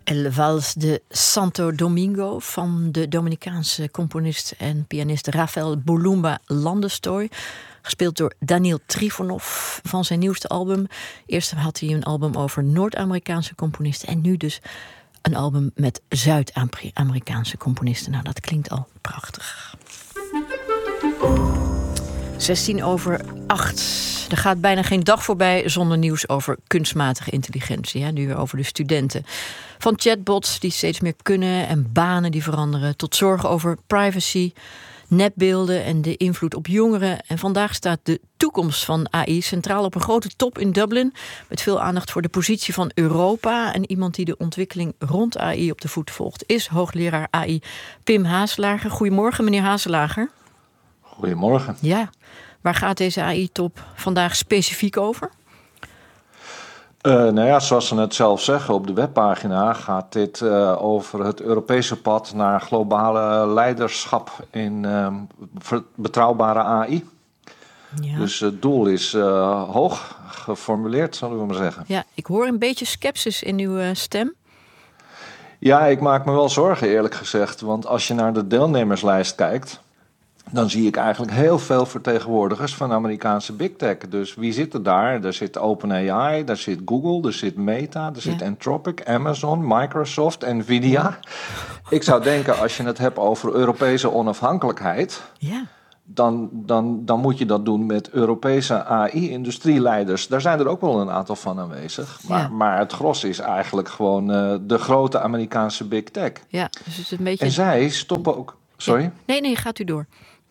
El Vals de Santo Domingo van de Dominicaanse componist en pianist Rafael Bolumba Landestoy. Gespeeld door Daniel Trifonov van zijn nieuwste album. Eerst had hij een album over Noord-Amerikaanse componisten en nu dus een album met Zuid-Amerikaanse componisten. Nou, dat klinkt al prachtig. 7:16. Er gaat bijna geen dag voorbij zonder nieuws over kunstmatige intelligentie. Nu weer over de studenten. Van chatbots die steeds meer kunnen en banen die veranderen, tot zorgen over privacy, nepbeelden en de invloed op jongeren. En vandaag staat de toekomst van AI centraal op een grote top in Dublin, met veel aandacht voor de positie van Europa. En iemand die de ontwikkeling rond AI op de voet volgt is hoogleraar AI Pim Haselager. Goedemorgen, meneer Haselager. Goedemorgen. Ja, waar gaat deze AI-top vandaag specifiek over? Zoals ze het zelf zeggen op de webpagina gaat dit over het Europese pad naar globale leiderschap in betrouwbare AI. Ja. Dus het doel is hoog geformuleerd, zullen we maar zeggen. Ja, ik hoor een beetje sceptisch in uw stem. Ja, ik maak me wel zorgen eerlijk gezegd, want als je naar de deelnemerslijst kijkt, dan zie ik eigenlijk heel veel vertegenwoordigers van Amerikaanse big tech. Dus wie zit er daar? Er zit OpenAI, daar zit Google, er zit Meta, er zit Anthropic, Amazon, Microsoft, Nvidia. Ja. Ik zou denken, als je het hebt over Europese onafhankelijkheid, dan moet je dat doen met Europese AI-industrieleiders. Daar zijn er ook wel een aantal van aanwezig. Maar het gros is eigenlijk gewoon de grote Amerikaanse big tech. Ja, dus het is een beetje. En zij stoppen ook. Sorry? Ja. Nee, gaat u door.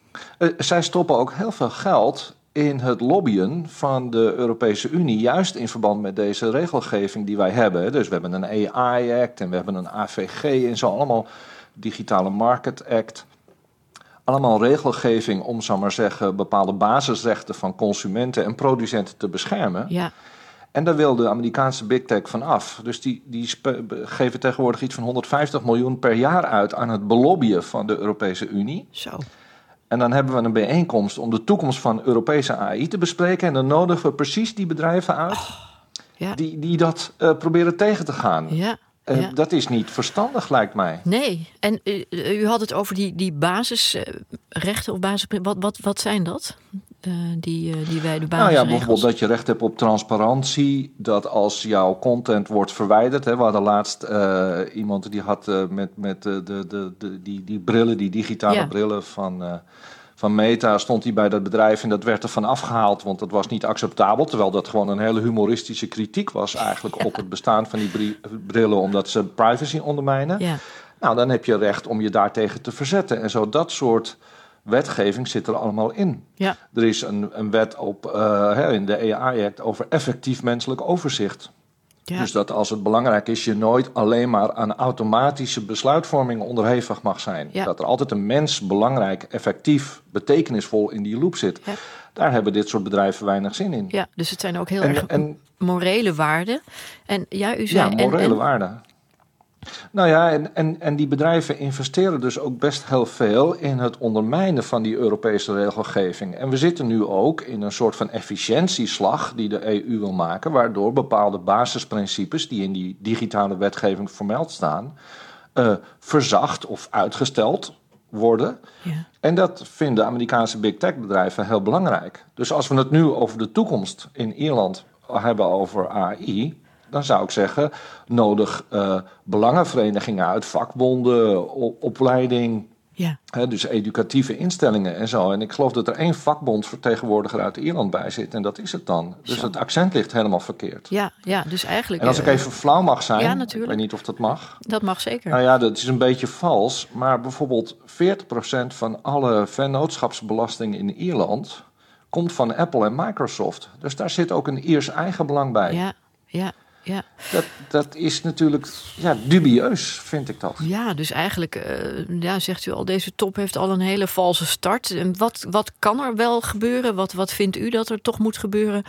Zij stoppen ook heel veel geld in het lobbyen van de Europese Unie, juist in verband met deze regelgeving die wij hebben. Dus we hebben een AI-act en we hebben een AVG en zo, allemaal Digitale Market Act. Allemaal regelgeving om, zou maar zeggen, bepaalde basisrechten van consumenten en producenten te beschermen. Ja. En daar wil de Amerikaanse big tech van af. Dus die geven tegenwoordig iets van 150 miljoen per jaar uit aan het belobbyen van de Europese Unie. Zo. En dan hebben we een bijeenkomst om de toekomst van Europese AI te bespreken. En dan nodigen we precies die bedrijven uit die dat proberen tegen te gaan. Ja. Dat is niet verstandig, lijkt mij. Nee, en u had het over die basisrechten of wat zijn dat? Die wij de basisregels. Bijvoorbeeld dat je recht hebt op transparantie. Dat als jouw content wordt verwijderd. We hadden laatst iemand die had met die brillen, die digitale brillen van Meta, stond hij bij dat bedrijf en dat werd er van afgehaald, want dat was niet acceptabel. Terwijl dat gewoon een hele humoristische kritiek was eigenlijk op het bestaan van die brillen, omdat ze privacy ondermijnen. Ja. Nou, dan heb je recht om je daartegen te verzetten. En zo dat soort wetgeving zit er allemaal in. Ja. Er is een wet in de AI-act over effectief menselijk overzicht. Ja. Dus dat als het belangrijk is, je nooit alleen maar aan automatische besluitvorming onderhevig mag zijn. Ja. Dat er altijd een mens belangrijk, effectief, betekenisvol in die loop zit. Ja. Daar hebben dit soort bedrijven weinig zin in. Ja, dus het zijn ook heel erg morele waarden. En u zei, morele waarden. Nou ja, en die bedrijven investeren dus ook best heel veel in het ondermijnen van die Europese regelgeving. En we zitten nu ook in een soort van efficiëntieslag die de EU wil maken, waardoor bepaalde basisprincipes die in die digitale wetgeving vermeld staan, verzacht of uitgesteld worden. Ja. En dat vinden Amerikaanse big tech bedrijven heel belangrijk. Dus als we het nu over de toekomst in Ierland hebben over AI, dan zou ik zeggen, nodig belangenverenigingen uit, vakbonden, opleiding, dus educatieve instellingen en zo. En ik geloof dat er 1 vakbondsvertegenwoordiger uit Ierland bij zit en dat is het dan. Dus het accent ligt helemaal verkeerd. Ja, dus eigenlijk. En als ik even flauw mag zijn, ik weet niet of dat mag. Dat mag zeker. Nou ja, dat is een beetje vals, maar bijvoorbeeld 40% van alle vennootschapsbelasting in Ierland komt van Apple en Microsoft. Dus daar zit ook een Iers eigenbelang bij. Ja. Dat is natuurlijk dubieus, vind ik dat. Ja, dus eigenlijk, zegt u al, deze top heeft al een hele valse start. En wat kan er wel gebeuren? Wat vindt u dat er toch moet gebeuren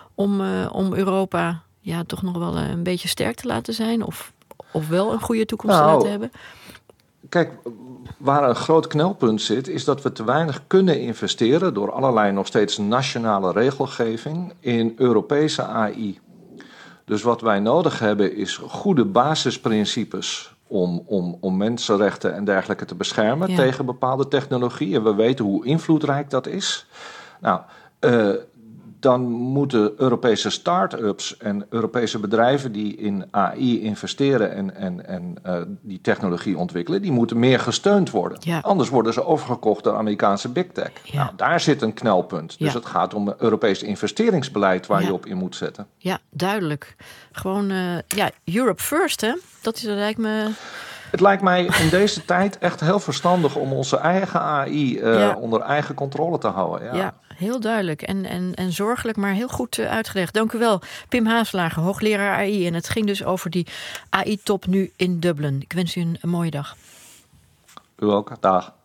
om Europa toch nog wel een beetje sterk te laten zijn? Of wel een goede toekomst te laten hebben? Kijk, waar een groot knelpunt zit, is dat we te weinig kunnen investeren door allerlei nog steeds nationale regelgeving in Europese AI. Dus wat wij nodig hebben is goede basisprincipes om mensenrechten en dergelijke te beschermen tegen bepaalde technologie. En we weten hoe invloedrijk dat is. Nou, dan moeten Europese start-ups en Europese bedrijven die in AI investeren en die technologie ontwikkelen, die moeten meer gesteund worden. Ja. Anders worden ze overgekocht door Amerikaanse big tech. Ja. Nou, daar zit een knelpunt. Dus het gaat om een Europees investeringsbeleid waar je op in moet zetten. Ja, duidelijk. Gewoon, Europe first, hè? Dat lijkt me... Het lijkt mij in deze tijd echt heel verstandig om onze eigen AI onder eigen controle te houden. Ja, heel duidelijk en zorgelijk, maar heel goed uitgelegd. Dank u wel, Pim Haafslager, hoogleraar AI. En het ging dus over die AI-top nu in Dublin. Ik wens u een mooie dag. U ook, dag.